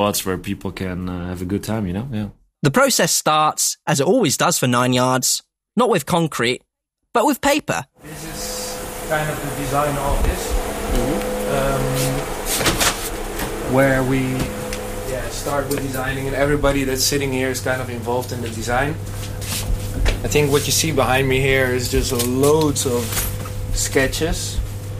spots where people can have a good time, you know? Yeah. The process starts, as it always does for 9 Yards, not with concrete, but with paper. This is kind of the design of this. Where we start with designing, and everybody that's sitting here is kind of involved in the design. I think what you see behind me here is just loads of sketches,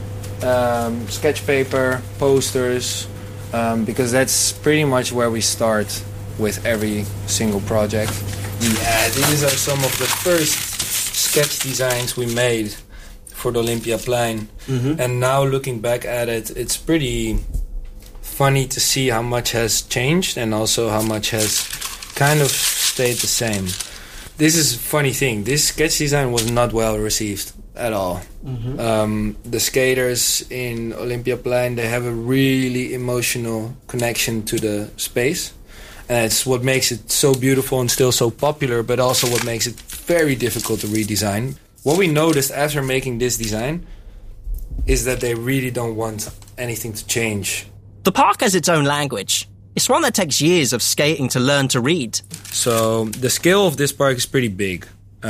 sketch paper, posters, because that's pretty much where we start with every single project. Yeah, these are some of the first sketch designs we made for the Olympiaplein. And now looking back at it, it's pretty funny to see how much has changed and also how much has kind of stayed the same. This is a funny thing. This sketch design was not well received at all. The skaters in Olympiaplein, they have a really emotional connection to the space. And it's what makes it so beautiful and still so popular, but also what makes it very difficult to redesign. What we noticed after making this design is that they really don't want anything to change. The park has its own language. It's one that takes years of skating to learn to read. So the scale of this park is pretty big.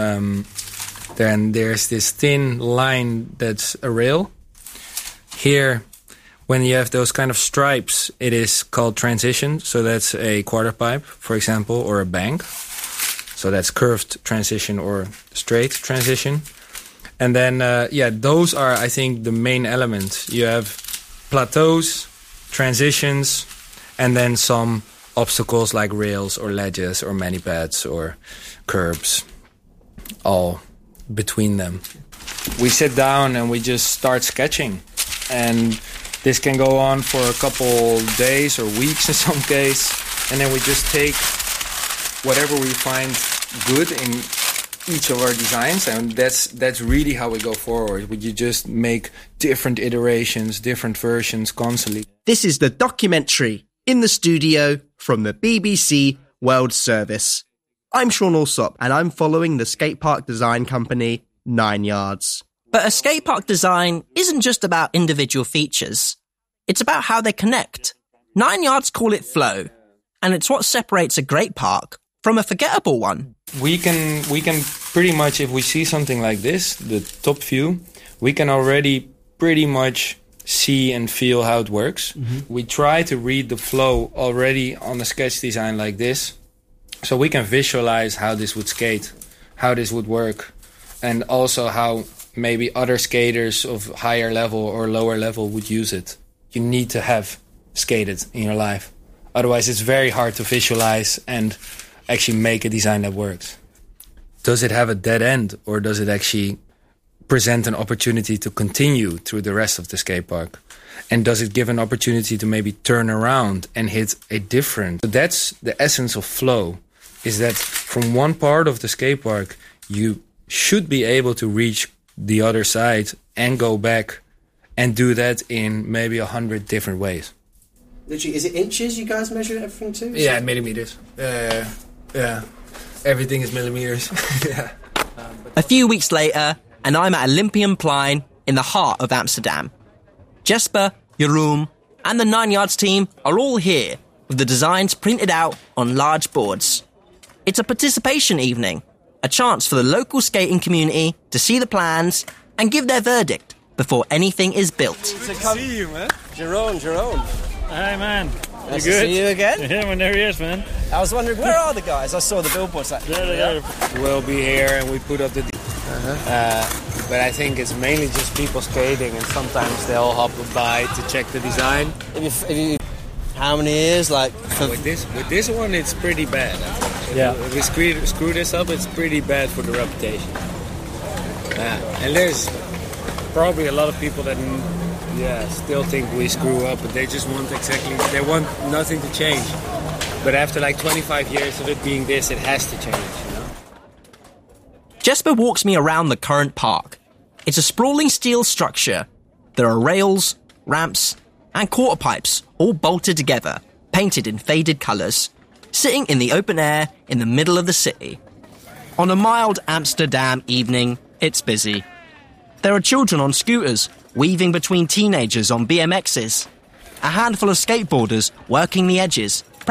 Then there's this thin line that's a rail. Here, when you have those kind of stripes, it is called transition. So that's a quarter pipe, for example, or a bank. So that's curved transition or straight transition. And then, those are, I think, the main elements. You have plateaus, transitions, and then some obstacles like rails or ledges or mani-pads or curbs, all between them. We sit down and we just start sketching. And this can go on for a couple days or weeks in some case. And then we just take whatever we find good in each of our designs, and that's really how we go forward. You just make different iterations, different versions constantly. This is the documentary In the Studio from the BBC World Service. I'm Sean Alsop, and I'm following the skate park design company 9 Yards. But a skate park design isn't just about individual features. It's about how they connect. 9 Yards call it flow, and it's what separates a great park from a forgettable one. We can pretty much, if we see something like this, the top view, we can already pretty much see and feel how it works. We try to read the flow already on a sketch design like this, so we can visualize how this would skate, how this would work, and also how maybe other skaters of higher level or lower level would use it. You need to have skated in your life. Otherwise, it's very hard to visualize and actually make a design that works. Does it have a dead end, or does it actually present an opportunity to continue through the rest of the skate park? And does it give an opportunity to maybe turn around and hit a different? So that's the essence of flow, is that from one part of the skate park, you should be able to reach the other side and go back and do that in maybe 100 different ways. Literally, is it inches you guys measure everything to? Yeah, millimeters. Yeah, everything is millimeters. Yeah. A few weeks later, and I'm at Olympiaplein in the heart of Amsterdam. Jesper, Jeroen, and the 9 Yards team are all here with the designs printed out on large boards. It's a participation evening, a chance for the local skating community to see the plans and give their verdict before anything is built. Good to see you, man. Jerome. Hi, man. Nice to see you again. Yeah, man, there he is, man. I was wondering, where are the guys? I saw the billboards. We'll be here and we put up the... but I think it's mainly just people skating, and sometimes they'll hop by to check the design. How many years? With this one, it's pretty bad. If we screw this up, it's pretty bad for the reputation. And there's probably a lot of people that still think we screw up, but they just want they want nothing to change. But after 25 years of it being this, it has to change, you know? Jesper walks me around the current park. It's a sprawling steel structure. There are rails, ramps, and quarter pipes all bolted together, painted in faded colours, sitting in the open air in the middle of the city. On a mild Amsterdam evening, it's busy. There are children on scooters, weaving between teenagers on BMXs, a handful of skateboarders working the edges,